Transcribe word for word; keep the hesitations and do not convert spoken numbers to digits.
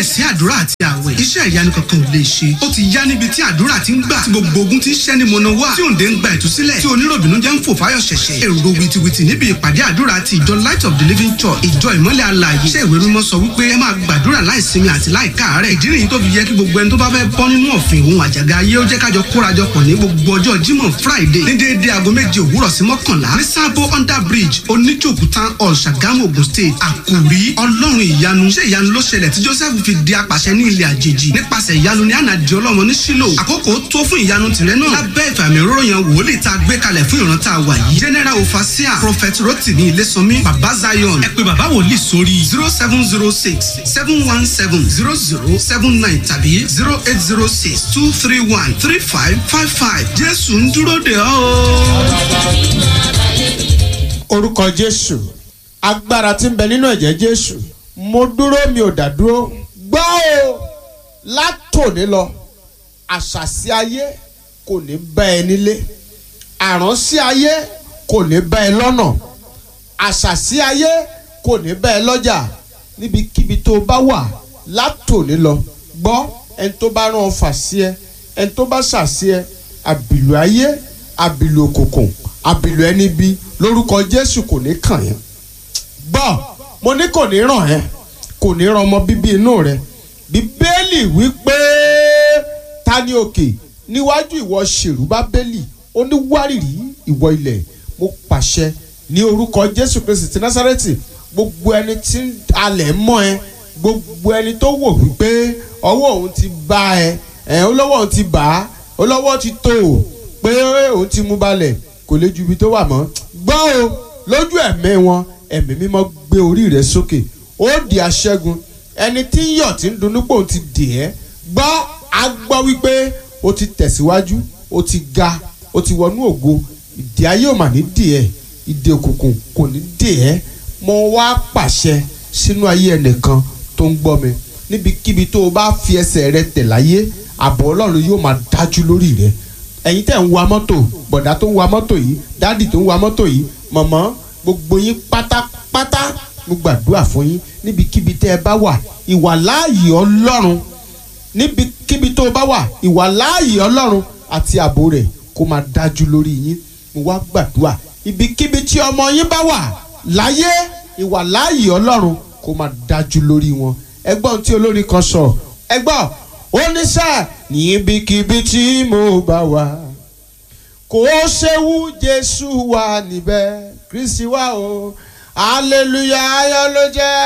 láìsí àdúrà àti àwẹ̀ iṣẹ́ ìyanu kankan ò lè ṣe. ó ti yá níbi tí àdúrà ti ń gbà tí gbogbo ogun ti ń ṣẹ́ ní mọ̀nà wá tí òǹdè ń gba ìtúsílẹ̀ tí oníròbìnú jẹ́ ń fò fáyọ̀ ṣẹ̀ṣẹ̀. èrò wìtìwìtì níbi ìpàdé àdúrà ti ìjọ Light of the Living Church ìjọ ìmọ́lẹ̀ alààyè. iṣẹ́ ìwé mímọ́ sọ wípé ẹ máa gbàdúrà láìsinmi àti láìkáàárẹ̀. ìdí nìyí tó fi yẹ kí gbogbo ẹni tó bá fẹ́ bọ́ nínú ọ̀fìn òun àjàgà ayé ó jẹ́ kájọ kórajọpọ̀ ní gbogbo ọjọ́ Jímọ̀ Friday ní déédéé aago méje òwúrọ̀ sí mọ́kànlá ní Sábó under bridge oníjòkú town hall Ṣàgámù Ògùn state. àkòrí ọlọ́run ìyanu. ṣé ìyanu ló ṣẹlẹ̀ tí Joseph fi di apàṣẹ ní ilẹ̀ àjèjì nípasẹ̀ ìyanu ní ànàdì ọlọ́mọ ní Ṣílò. àkókò tó fún ìyanu tìrẹ náà lábẹ́ ìfàmì òróró yan wòlíì tá a gbé kalẹ̀ fún ìran tá a wà yìí. general overseer prophet Rotimi Ilésànmí baba Zion. ẹ pè bàbá wòlíì sórí zero seven zero six seven one seven zero zero seven nine tàbí zero eight zero six two three one three five five five. Jésù ń dúró dè ọ́ o. orúkọ Jésù, agbára tí ń bẹ nínú ẹ̀jẹ̀ Jésù, mo dúró mi ò dá dúró. gbọ́ o, látòní lọ àṣàsí ayé kò ní bá ẹ nílé, àránsí ayé kò ní bá ẹ lọ́nà, àṣàsí ayé kò ní bá ẹ lọ́jà. níbikíbi tó bá wà látòní lọ, gbọ́ ẹni tó bá rán ọfà sí ẹ, ẹni tó bá ṣàsí ẹ, àbìlù ayé àbìlù òkùnkùn àbìlù ẹni bí lórúkọ Jésù kò ní kàn yẹn. gbọ́ mo ní kò ní ràn ẹ́, kò ní ràn ọmọ bíbí inú rẹ. Bíbélì wípé ta ni òkè níwájú ìwọ Ṣèrúbábélì, ó ní wárìrì ìwọ ilẹ̀. mo pàṣẹ ní orúkọ Jésù Kristi ti Násárẹ́tì, gbogbo ẹni tí alẹ̀ mọ́ ẹ, gbogbo ẹni tó wò wípé ọwọ́ òun ti bá ẹ ẹ olówó òun ti bà á, olówó ti tó o pé òun ti mú balẹ̀, kò lè ju ibi tó wà mọ́. gbọ́ o, lójú ẹ̀mí wọn ẹ̀mí mímọ́ gbé orí rẹ sókè, ó di aṣẹ́gun. ẹni tí ń yọ̀ tí ń dunnú pé òun ti dè ẹ́, gbọ́ a gbọ́ wípé ó ti tẹ̀síwájú, ó ti ga, ó ti wọnú ògo. ìdè ayé ò mà ní dè ẹ́, ìdè òkùnkùn kò ní dè ẹ́. mo wá pàṣẹ sínú ayé ẹnìkan tó ń gbọ́ mi, níbikíbi tó o bá fi ẹsẹ̀ rẹ tẹ̀ láyé, ààbò Ọlọ́run yóò máa dájú lórí rẹ. ẹ̀yin tẹ̀ ń wa mọ́tò, bọ̀dá tó ń wa mọ́tò yìí, dádì tó ń wa mọ́tò yìí, màmá, gbogbo yín pátápátá mo gbàdúrà fún yín. níbikíbi tẹ́ ẹ bá wà, ìwàláàyè Ọlọ́run, níbikíbi tó bá wà, ìwàláàyè Ọlọ́run àti ààbò rẹ̀ kó máa dájú lórí yín. mo wá gbàdúrà, ibikíbi tí ọmọ yín bá wà láyé, ìwàláàyè Ọlọ́run kó máa dájú lórí wọn. ẹgbọ́n tí olórin kan sọ, ẹgbọ́n ó ní sáà níbikíbi tí mo bá wà, kò séwu Jésù wà níbẹ̀, Kristi wà o, hallelujah ayọ̀ ló jẹ́.